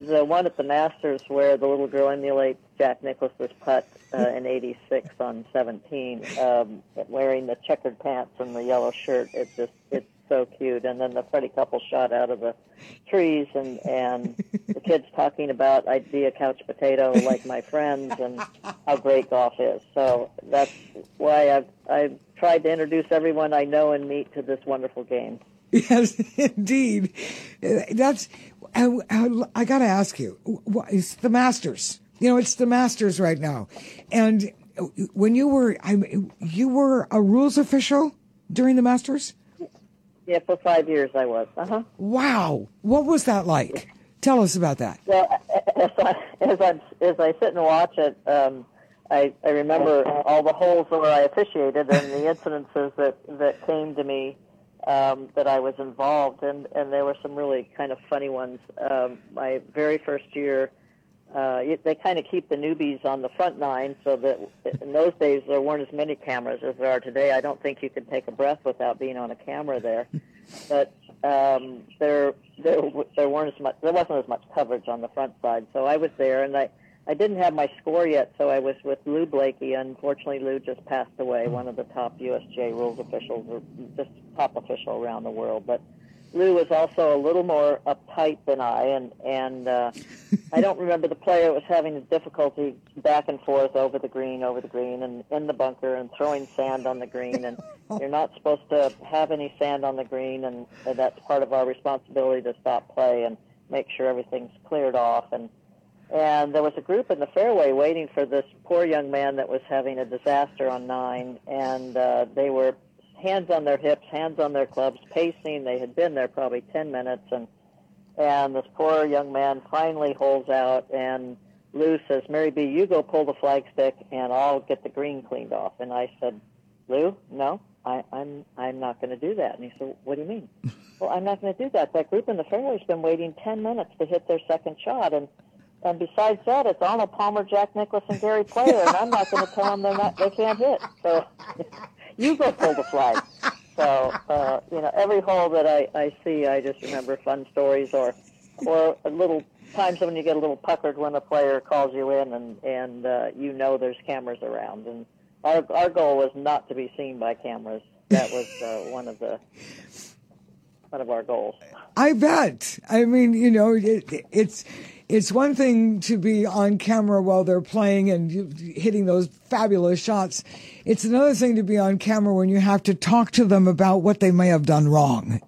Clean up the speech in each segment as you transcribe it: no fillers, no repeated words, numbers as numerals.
the one at the Masters where the little girl emulates Jack Nicklaus's putt in '86 on 17, wearing the checkered pants and the yellow shirt. It's so cute. And then the Freddie couple shot out of the trees, and the kids talking about I'd be a couch potato like my friends and how great golf is. So that's why I've tried to introduce everyone I know and meet to this wonderful game. Yes, indeed. That's. I got to ask you, it's the Masters. It's the Masters right now, and when you were a rules official during the Masters. Yeah, for 5 years I was. Wow, what was that like? Tell us about that. Well, as I sit and watch it, I remember all the holes where I officiated and the incidences that came to me that I was involved in, and there were some really kind of funny ones. My very first year, they kind of keep the newbies on the front nine, so that in those days there weren't as many cameras as there are today. I don't think you could take a breath without being on a camera there, but there wasn't as much coverage on the front side. So I was there, and I didn't have my score yet, so I was with Lou Blakey. Unfortunately, Lou just passed away, one of the top USGA rules officials, or just top official around the world. But Lou was also a little more uptight than I, and I don't remember the player that was having a difficulty back and forth over the green, and in the bunker, and throwing sand on the green. And you're not supposed to have any sand on the green, and that's part of our responsibility to stop play and make sure everything's cleared off. And there was a group in the fairway waiting for this poor young man that was having a disaster on 9, and they were hands on their hips, hands on their clubs, pacing. They had been there probably 10 minutes, and this poor young man finally holds out, and Lou says, "Mary B., you go pull the flagstick, and I'll get the green cleaned off." And I said, "Lou, no, I'm not going to do that." And he said, "What do you mean?" "Well, I'm not going to do that. That group in the fairway's been waiting 10 minutes to hit their second shot, and besides that, it's Arnold Palmer, Jack Nicklaus, and Gary Player, and I'm not going to tell them they can't hit. So you go pull the flag." So, every hole that I see, I just remember fun stories or a little times when you get a little puckered when a player calls you in and there's cameras around. And our goal was not to be seen by cameras. That was one of our goals. I bet. I mean, it's one thing to be on camera while they're playing and hitting those fabulous shots. It's another thing to be on camera when you have to talk to them about what they may have done wrong.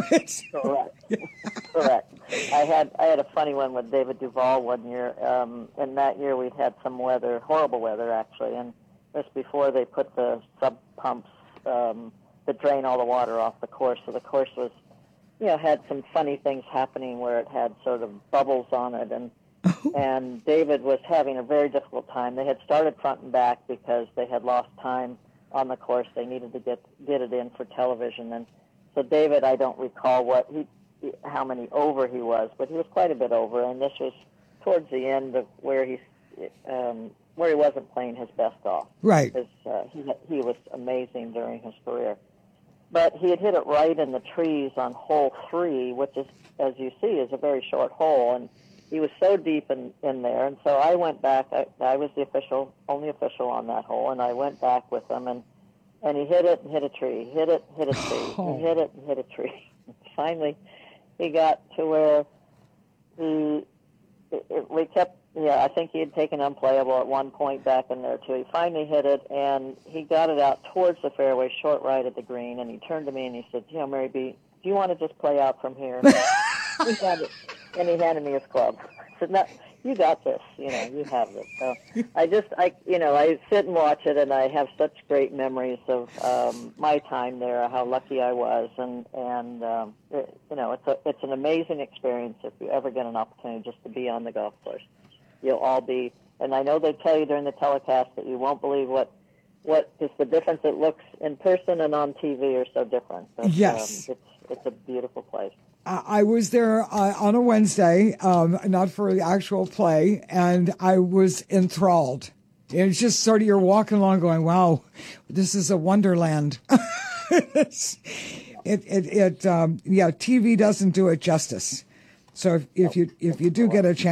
Correct. I had a funny one with David Duval one year, and that year we'd had some weather, horrible weather actually, and this before they put the sub pumps that drain all the water off the course. So the course was, had some funny things happening where it had sort of bubbles on it, and David was having a very difficult time. They had started front and back because they had lost time on the course. They needed to get it in for television, and so David, I don't recall how many over he was, but he was quite a bit over, and this was towards the end of where he wasn't playing his best golf. Right. He was amazing during his career. But he had hit it right in the trees on hole 3, which is, as you see, is a very short hole, and he was so deep in there. And so I went back. I was the only official on that hole, and I went back with him, and he hit it and hit a tree, hit it, hit a tree, and hit it and hit a tree. Finally, he got to where we kept. Yeah, I think he had taken unplayable at one point back in there, too. He finally hit it, and he got it out towards the fairway, short right at the green, and he turned to me and he said, Mary B., do you want to just play out from here? And he handed me his club. I said, no, you got this. You have this. So I sit and watch it, and I have such great memories of my time there, how lucky I was, and it's an amazing experience if you ever get an opportunity just to be on the golf course. You'll all be, and I know they tell you during the telecast that you won't believe what just the difference it looks in person and on TV are so different. But, yes. It's a beautiful place. I was there on a Wednesday, not for the actual play, and I was enthralled. It's just sort of you're walking along going, wow, this is a wonderland. TV doesn't do it justice. So if you do get a chance,